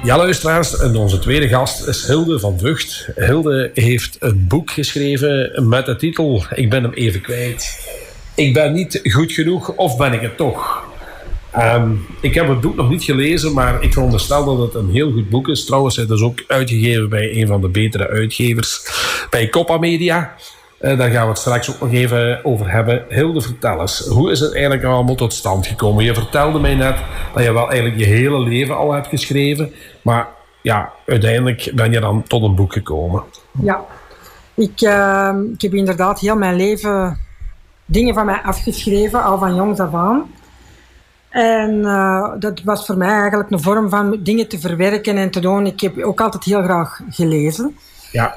Ja, luisteraars, en onze tweede gast is Hilde van Vught. Hilde heeft een boek geschreven met de titel, ik ben hem even kwijt. Ik ben niet goed genoeg, of ben ik het toch? Ik heb het boek nog niet gelezen, maar ik veronderstel dat het een heel goed boek is. Trouwens, het is ook uitgegeven bij een van de betere uitgevers, bij Coppa Media. Daar gaan we het straks ook nog even over hebben. Hilde, vertel eens, hoe is het eigenlijk allemaal tot stand gekomen? Je vertelde mij net dat je wel eigenlijk je hele leven al hebt geschreven, maar ja, uiteindelijk ben je dan tot een boek gekomen. Ja, ik heb inderdaad heel mijn leven dingen van mij afgeschreven, al van jongs af aan. En dat was voor mij eigenlijk een vorm van dingen te verwerken en te doen. Ik heb ook altijd heel graag gelezen. Ja.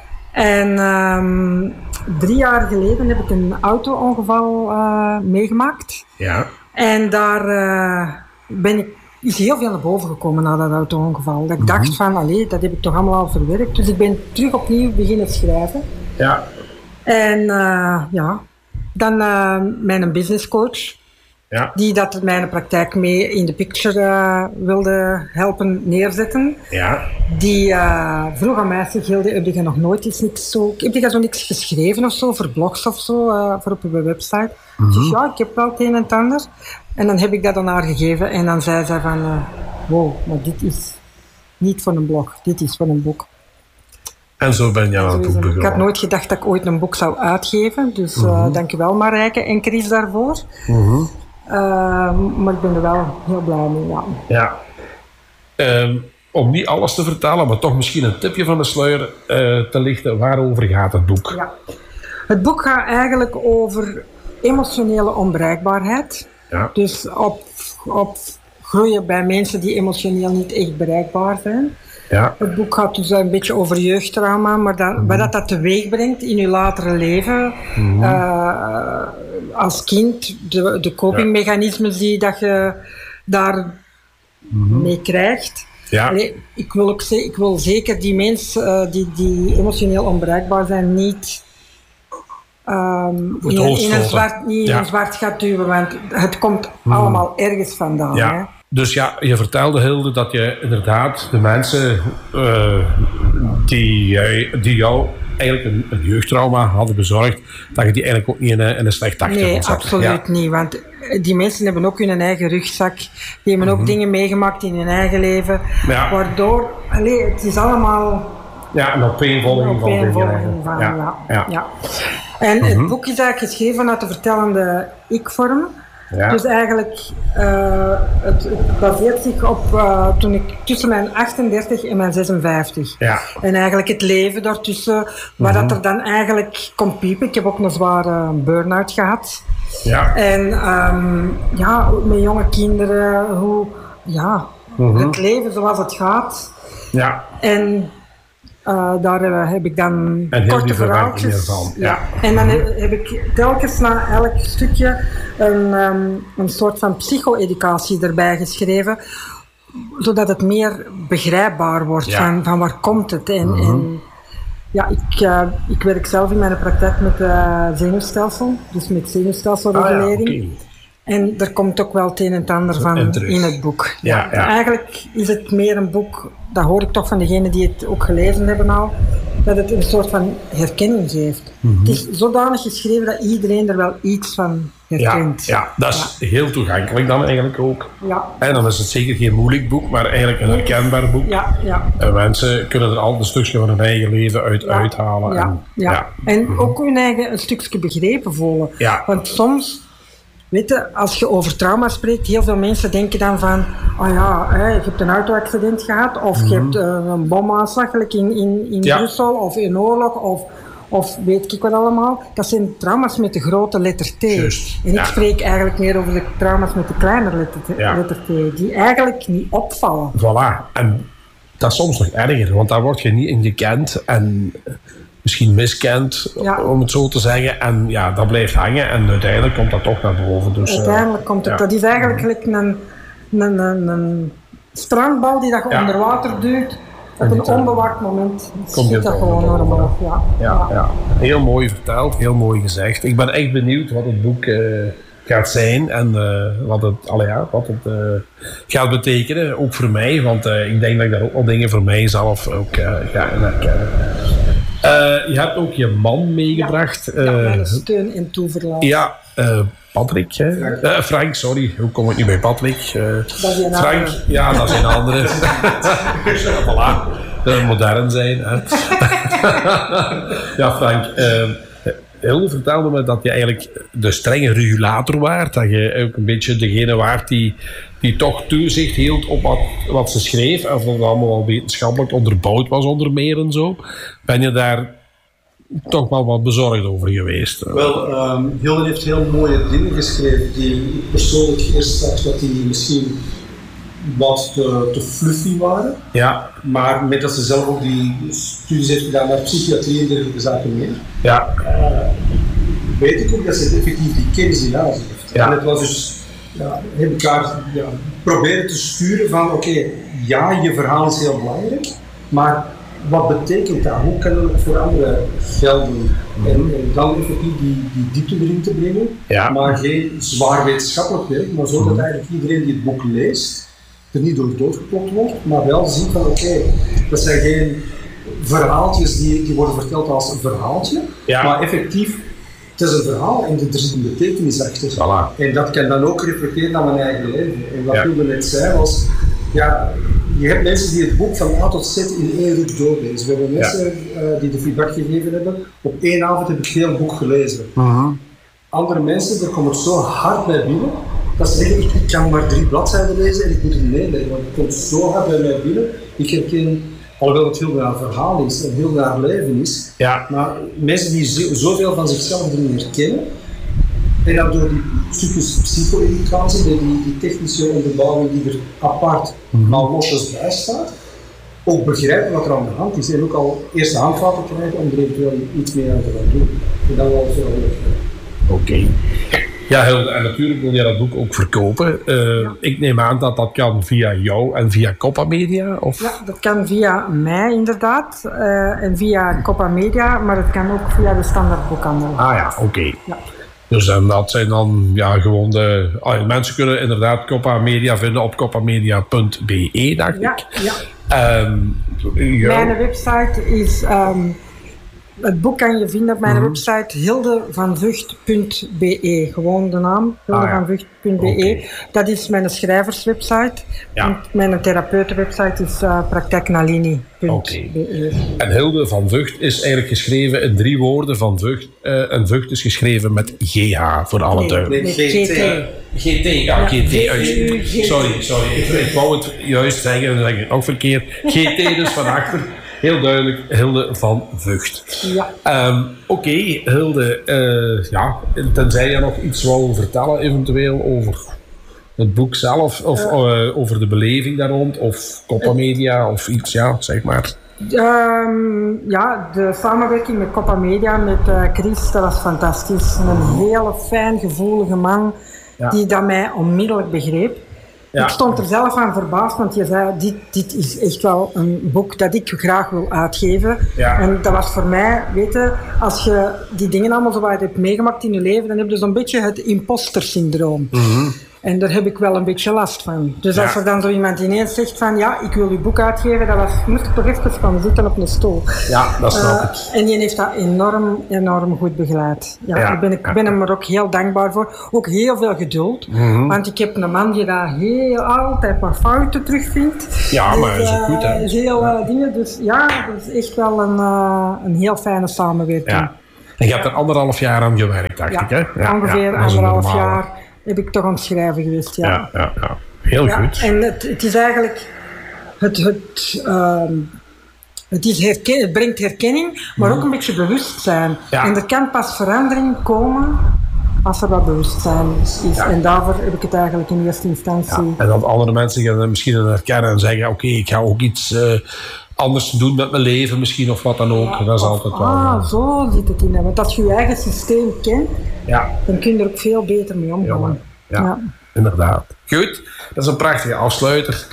En 3 jaar geleden heb ik een auto-ongeval meegemaakt. Ja. En daar is heel veel naar boven gekomen na dat auto-ongeval. Dat ik dacht van, allee, dat heb ik toch allemaal al verwerkt. Dus ik ben terug opnieuw beginnen schrijven. Ja. En dan mijn businesscoach. Ja. Die dat mijn praktijk mee in de picture wilde helpen neerzetten. Ja. Die vroeg aan mij, Hilde, heb je nog nooit eens heb je zo niks geschreven of zo, voor blogs of zo, voor op je website? Dus ja, ik heb wel het een en het ander. En dan heb ik dat aan haar gegeven en dan zei zij van, wow, maar dit is niet voor een blog, dit is voor een boek. En zo ben je aan het boek begonnen. Ik had nooit gedacht dat ik ooit een boek zou uitgeven, dus dankjewel Marijke en Chris daarvoor. Maar ik ben er wel heel blij mee, ja. Ja. Om niet alles te vertellen, maar toch misschien een tipje van de sluier te lichten. Waarover gaat het boek? Ja. Het boek gaat eigenlijk over emotionele onbereikbaarheid. Ja. Dus op groeien bij mensen die emotioneel niet echt bereikbaar zijn. Ja. Het boek gaat dus een beetje over jeugdtrauma, maar wat dat teweeg brengt in je latere leven. Als kind, de copingmechanismes die dat je daar mee krijgt. Ja. Allee, ik wil zeker die mensen die emotioneel onbereikbaar zijn niet in een zwart gat duwen, want het komt allemaal ergens vandaan. Ja. Hè? Dus ja, je vertelde Hilde dat je inderdaad de mensen die jou eigenlijk een jeugdtrauma hadden bezorgd, dat je die eigenlijk ook niet in een slecht achtergrond zet. Nee, absoluut niet, want die mensen hebben ook hun eigen rugzak, die hebben ook dingen meegemaakt in hun eigen leven, waardoor, het is allemaal... Ja, een opeenvolging van dingen. Ja. En het boek is eigenlijk geschreven uit de vertellende ik-vorm. Ja. Dus eigenlijk, het baseert zich op toen ik tussen mijn 38 en mijn 56. Ja. En eigenlijk het leven daartussen, waar dat er dan eigenlijk komt piepen. Ik heb ook een zware burn-out gehad. Ja. En met jonge kinderen, het leven zoals het gaat. Ja. En daar heb ik dan korte verhaaltjes. Ja. En dan heb ik telkens na elk stukje een soort van psycho-educatie erbij geschreven, zodat het meer begrijpbaar wordt van waar komt het. En ik werk zelf in mijn praktijk met zenuwstelsel, dus met zenuwstelselregulering. En er komt ook wel het een en het ander van in het boek. Ja. Eigenlijk is het meer een boek, dat hoor ik toch van degenen die het ook gelezen hebben al, dat het een soort van herkenning geeft. Het is zodanig geschreven dat iedereen er wel iets van herkent. Ja, dat is heel toegankelijk dan eigenlijk ook. Ja. En dan is het zeker geen moeilijk boek, maar eigenlijk een herkenbaar boek. Ja. En mensen kunnen er altijd een stukje van hun eigen leven uithalen. En ook hun eigen een stukje begrepen voelen. Ja. Want soms... Weet je, als je over trauma spreekt, heel veel mensen denken dan van, je hebt een auto-accident gehad, of je hebt een bomaanslag in Brussel, of in oorlog, of weet ik wat allemaal. Dat zijn trauma's met de grote letter T. Just, en ik spreek eigenlijk meer over de trauma's met de kleine letter T, die eigenlijk niet opvallen. Voilà, en dat is soms nog erger, want daar word je niet in gekend en... misschien miskend, om het zo te zeggen. En dat blijft hangen en uiteindelijk komt dat toch naar boven. Dus, uiteindelijk komt het. Dat is eigenlijk gelijk een strandbal die dat je onder water duwt. Op een onbewaakt moment schiet dat gewoon naar omhoog. Ja. Heel mooi verteld, heel mooi gezegd. Ik ben echt benieuwd wat het boek gaat zijn en wat het gaat betekenen, ook voor mij, want ik denk dat ik daar ook wel dingen voor mijzelf ook ga herkennen. Je hebt ook je man meegebracht. Mijn steun en toeverlaat. Ja, Patrick. Frank, sorry. Hoe kom ik nu bij Patrick? Dat is een Frank, andere. ja, dat is een andere. Voilà. Modern zijn. Hè. Ja, Frank. Hilde vertelde me dat je eigenlijk de strenge regulator waart. Dat je ook een beetje degene waart die toch toezicht hield op wat ze schreef. Of dat het allemaal wel wetenschappelijk onderbouwd was onder meer en zo. Ben je daar toch wel wat bezorgd over geweest? Wel, Hilde heeft heel mooie dingen geschreven die ik persoonlijk eerst zag dat die misschien wat te fluffy waren. Ja. Maar met dat ze zelf ook die studies heeft gedaan naar psychiatrie en dergelijke zaken meer. Ja. Weet ik ook dat ze effectief die kennis in huis heeft. Ja. En het was dus, heb elkaar proberen te sturen van oké, ja, je verhaal is heel belangrijk, maar wat betekent dat? Hoe kan het voor anderen gelden? En dan effectief die diepte erin te brengen, maar geen zwaar wetenschappelijk werk, maar zodat eigenlijk iedereen die het boek leest, er niet door doodgeklopt wordt, maar wel ziet van oké, dat zijn geen verhaaltjes die worden verteld als een verhaaltje, maar effectief, het is een verhaal en er zit een betekenis achter. Voilà. En dat kan dan ook reflecteren naar mijn eigen leven. En wat Hilde net zei was, je hebt mensen die het boek van A tot Z in één ruk doorlezen. We hebben mensen die de feedback gegeven hebben, op 1 avond heb ik heel het boek gelezen. Andere mensen, daar komt het zo hard bij binnen, dat ze zeggen, ik kan maar 3 bladzijden lezen en ik moet het meelezen, want het komt zo hard bij mij binnen. Ik herken, alhoewel het heel naar verhaal is en heel naar leven is, maar mensen die zoveel van zichzelf erin herkennen, en dan door die stukjes psycho-educatie, die technische onderbouwing die er apart al losjes bij staat, ook begrijpen wat er aan de hand is en ook al eerste handvaten krijgen om er eventueel iets meer aan te gaan doen. En dan wel veel leuk. Oké. Ja, Hilde, en natuurlijk wil je dat boek ook verkopen. Ik neem aan dat dat kan via jou en via Coppa Media? Of? Ja, dat kan via mij inderdaad en via Coppa Media, maar het kan ook via de standaard boekhandel. Ah ja, oké. Ja. Dus en dat zijn dan gewoon de... mensen kunnen inderdaad Coppa Media vinden op coppamedia.be, dacht ik. Ja. Mijn website is... het boek kan je vinden op mijn website hildevanvugt.be. Gewoon de naam, hildevanvugt.be. Okay. Dat is mijn schrijverswebsite. En mijn therapeutenwebsite is praktijknalini.be. Okay. En Hilde van Vught is eigenlijk geschreven in 3 woorden van Vught. En Vught is geschreven met GH, voor alle duidelijkheid. GT, GT. Sorry. Ik wou het juist zeggen, dan zeg ik het ook verkeerd. GT dus van achter. Heel duidelijk, Hilde van Vught. Ja. Oké, Hilde, tenzij je nog iets wou vertellen eventueel over het boek zelf, of over de beleving daar rond, of Coppa Media, of iets, zeg maar. De samenwerking met Coppa Media, met Chris, dat was fantastisch. Een hele fijn, gevoelige man, die dat mij onmiddellijk begreep. Ja. Ik stond er zelf aan verbaasd, want je zei, dit is echt wel een boek dat ik graag wil uitgeven. Ja. En dat was voor mij, weet je, als je die dingen allemaal zo wat hebt meegemaakt in je leven, dan heb je zo'n beetje het imposter-syndroom. En daar heb ik wel een beetje last van. Dus als er dan zo iemand ineens zegt van, ik wil uw boek uitgeven, moest ik toch even gaan zitten op een stoel. Ja, dat snap ik. En die heeft dat enorm goed begeleid. Ik ben hem er ook heel dankbaar voor. Ook heel veel geduld. Want ik heb een man die daar altijd maar fouten terugvindt. Ja, dus, maar dat is ook goed, hè. Heel dingen. Dus dat is echt wel een heel fijne samenwerking. Ja. En je hebt er 1,5 jaar aan gewerkt, dacht ik, hè? Ja, ongeveer 1,5 jaar. Heb ik toch aan het schrijven geweest, Ja. Heel goed. En het is eigenlijk... Het brengt herkenning, maar ook een beetje bewustzijn. Ja. En er kan pas verandering komen als er wat bewustzijn is. Ja. En daarvoor heb ik het eigenlijk in eerste instantie... Ja. En dat andere mensen gaan misschien herkennen en zeggen, oké, ik ga ook iets... anders doen met mijn leven misschien, of wat dan ook. Dat is altijd wel... zo zit het in. Want als je je eigen systeem kent, dan kun je er ook veel beter mee omgaan. Ja, inderdaad. Goed, dat is een prachtige afsluiter.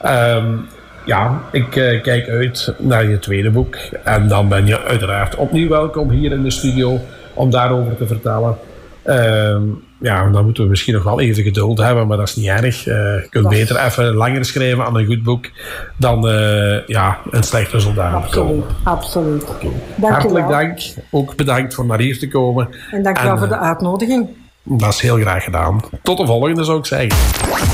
Ik kijk uit naar je tweede boek. En dan ben je uiteraard opnieuw welkom hier in de studio om daarover te vertellen. ja, dan moeten we misschien nog wel even geduld hebben, maar dat is niet erg. Je kunt beter even langer schrijven aan een goed boek dan een slecht resultaat. Absoluut. Okay. Hartelijk dank. Ook bedankt voor naar hier te komen. En dank je wel voor de uitnodiging. Dat is heel graag gedaan. Tot de volgende, zou ik zeggen.